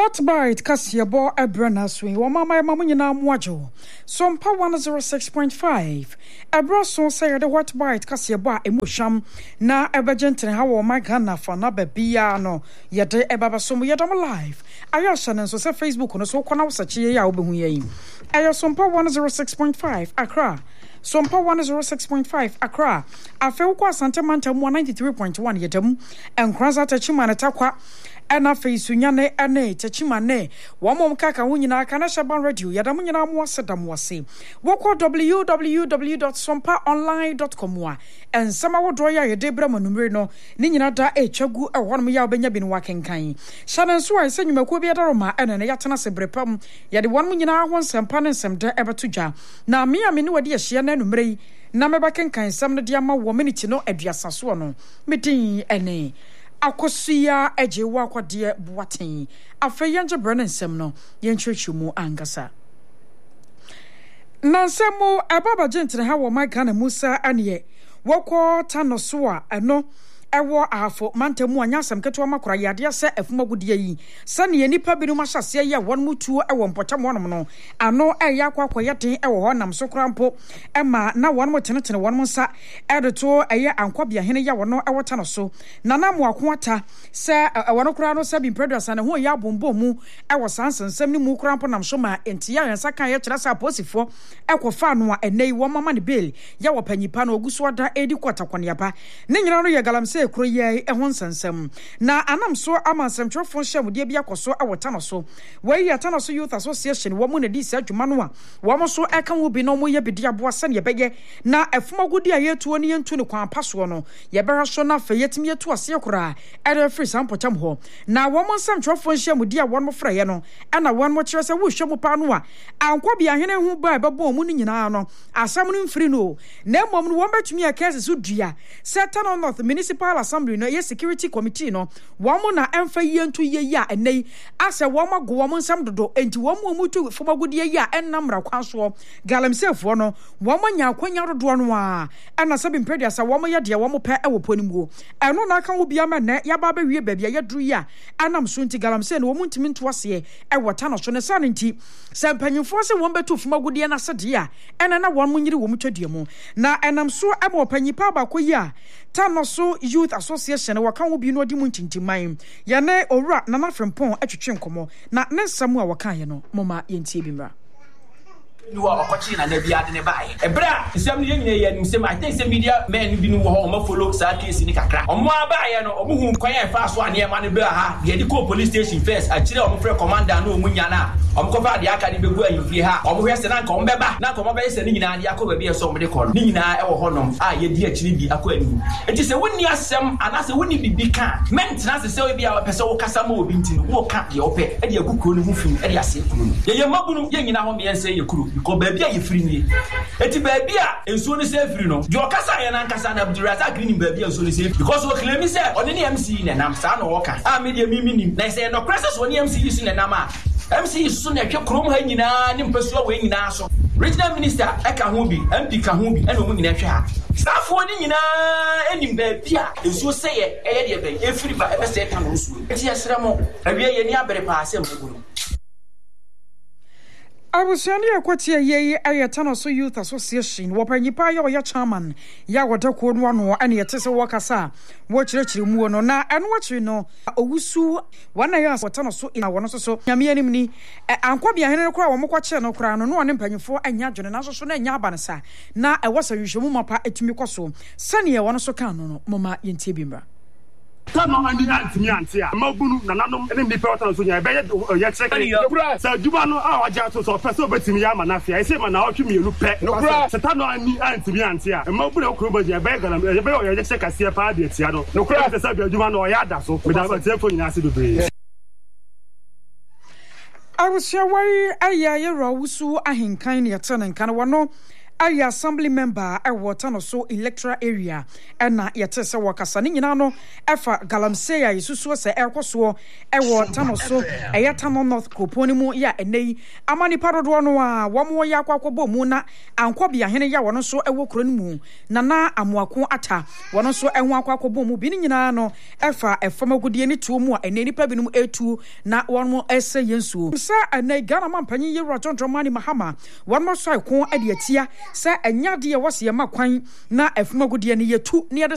Hot Bite Kasiabo Ebrana Swing, or Mamma Mamunina Mwajo. Sompa 106.5. Ebra so say the Hot Bite Kasiaba Emusham, na Ebergent and how my Ghana for Nabe Biano, yet Ebaba Sumu yet I'm alive. Ayashan and so say Facebook on so corner such a yaubum. Ayasompa 106.5 Accra. Sompa 106.5 Accra. Afeukwa Santa Manta 193.1 yetem, and Krazata Chimanataqua. Ena feisunyane ane techimane wamom kaka wunyina kana shaban radio yadamunyina muasedam wase wokọ www.sompaonline.com wa ensama wodroya yedebra manumre no ni nyina da etwagu ehonum ya obenya bi no wakenkan shanan so ai senyumakuo bi adaroma ena ne yatena sebrepam yade wonum nyina ho nsempa ne nsem da ebetodwa na me ne wade yehye na numre na meba kenkan sam no de ama wo minute no aduasa so no medin ene Akosia ejewa kwade buaten afeyenje brane nsem no yenchwechemu angasa nansemu ababa gentene ha wo Mike na Musa ane wokọ tanoso a eno ewo afo mantemu anyasem keto makora yade se afumagudie yi sane nipa binu mahyase ya won mutuo ewo mpotam wonom no ano eya kwakoyeten ewo ho nam so krampo ema na won motenetene won nsa edeto eye ankwabia hene ya wono ewo ta no so nana mo akoata se wono kra no se bi producer na ho ya bombo mu ewo sansensem ni mu krampo nam so ma entia yansa kan ye kira sa posifo ekofa no a enei wo mama ne bill ya wo panyipa na oguso da edi kwatakwaneapa ne nyina no ye galamse ekroye ehon sansem na anam so amansem twofo hyamudie bia koso awota no so wei yata no so youth association wo mu na di se adwuma no a wo so eka wo bi no mo ye bidi aboa se ne beye na efumagudi a yetuo ne yentu ne kwan paso no ye bera so na fa yetimi yetu ase kora ere free sampotam ho na wo mo nsem twofo hyamudie a won mo freye no ana won mo kire se wo hwemu pa no a ankwa bia hene hu ba bebo mu ni nyina no asam no mfiri no na mom no wo betumi akase so dua Seton North Municipal Assembly no ye security committee no womo na emfa yentu ye ya enei ase womo go womo nsam dodo enti womo mutu fomagudie ya ennamra kwanso galamsefo no womo nya akwanya dodo no a ena sabi mpedi asa womo ye de womo pa ewo ponimuo eno na kan wo bia ma na ya ba ba wie babia ye duru ya anam so nti galamse no womo ntimi ntoase ewo ta no so ne sa nti sempanyimfo se womo betu fomagudie na sede ya ena na womo nyiri womo twadie mu na enam so ema panyipa ba koyi Tanoso Youth Association waka wo bi no di mu ntintiman ya ne owura na frempon atwetwe nkomo na ne nsam a waka ye no moma yentie bi mra you are watching and be at the buy. A bra, some young and some I think some media men be no home follow case in Kakra. On my buy or whom quite fast one near Manibra, the police station first. I chill on commander no Munyana. Cover the academy where you hear or Western come back. Now come over sending in Yakoba be somebody called Nina or Honum. I dear Chili acquainted. It is a winning some and as a winning be can. Maintenance is so be our person Casamo Bintin, walk up your pet, and your good who and your safe. Your Mabu young in our me and say you could. Because baby are free me. Eti baby and so ni say free no. Your kasa and kasa na Abdurrazak green baby and so ni say because we claim say on any MC na nam sa no worker. Ah media mimi na say no crisis on MC using na nama. MC is so na hwe krom ha nyina ni mpasua we nyina so. Regional minister eka ho bi, MP ka ho bi, ena mo nyina hwe ha. Staff oni nyina enim baby a enso say eye de ben e free ba e be say ta no so. Eti asra mo awie ye ni abere pa asem gugu. Abusiani akwatia ye Tanoso Youth Association wapanyipa ya chairman ya wadako no ane yetese wakasa wo kirechiri mu no na eno wachiri no owusu wana ya Tanoso ina wono so nyame anim ni ankwabia hene kora wo mokwache no kora no no ne mpanyifo anya dwene na so na anya abansa na ewasa hwehwemu mapa etumi kwaso sane ye wono so kan no mama yentie bi mra Tano andi antimi antia mabunu nananom ene mi pe so nya be ye check sa juba no a waja so person betimi ya manafia e se ma na otwe mielu pe se tano ani antimi antia mabunu okro baje be galam ye be ye check asie pa de tia no no kura se sa bi juba no ya da so me da ba telefone nyina se dobre Arusia wari aya ye rawusu ahenkan ne yetene kan wono Aya assembly member water no so electoral area na yete se wakasa ne nyina no efa galamsey ya isusu se ekoso water no so eyata no north koponi mu ya enei amani parodo no a womo ya kwakwabo mu na ankobia hene ya wono so ewo kro mu na amoako ata wono so enwo akwakwabo mu bi ne nyina no efa efamagudie ne tuo mu a enei nipa binum etu na wono ese yensuo sa enei Ghana mampanyi Yewura John Dramani Mahama wono so ikon ade atia sa anyade ye wose ye makwan na efumagudie ne yetu ne